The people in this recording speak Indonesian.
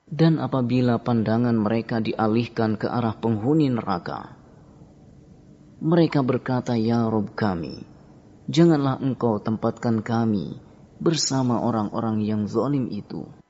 Dan apabila pandangan mereka dialihkan ke arah penghuni neraka, mereka berkata, "Ya Rabb kami, janganlah Engkau tempatkan kami bersama orang-orang yang zalim itu."